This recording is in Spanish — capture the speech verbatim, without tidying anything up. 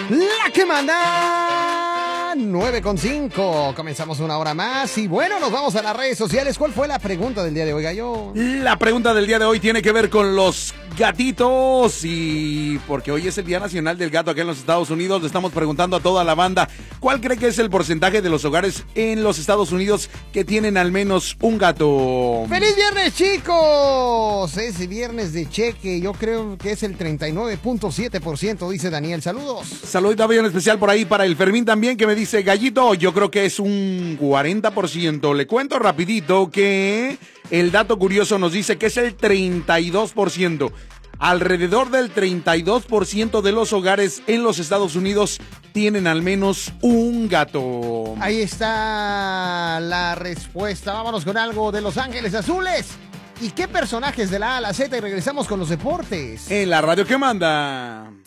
La que manda nueve con cinco. Comenzamos una hora más y bueno, nos vamos a las redes sociales. ¿Cuál fue la pregunta del día de hoy, Gallo? La pregunta del día de hoy tiene que ver con los gatitos y porque hoy es el Día Nacional del Gato acá en los Estados Unidos. Le estamos preguntando a toda la banda, ¿cuál cree que es el porcentaje de los hogares en los Estados Unidos que tienen al menos un gato? ¡Feliz viernes, chicos! Es viernes de cheque, yo creo que es el treinta y nueve punto siete por ciento, dice Daniel. Saludos. Saludito bien especial por ahí para el Fermín también, que me dice, Gallito, yo creo que es un cuarenta por ciento. Le cuento rapidito que el dato curioso nos dice que es el treinta y dos por ciento. Alrededor del treinta y dos por ciento de los hogares en los Estados Unidos tienen al menos un gato. Ahí está la respuesta. Vámonos con algo de Los Ángeles Azules. ¿Y qué personajes de la A a la Z? Y regresamos con los deportes. En la radio que manda.